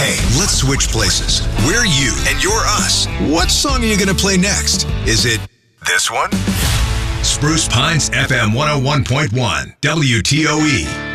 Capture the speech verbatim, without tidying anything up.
Hey, let's switch places. We're you and you're us. What song are you going to play next? Is it this one? Spruce Pines F M one oh one point one, W T O E.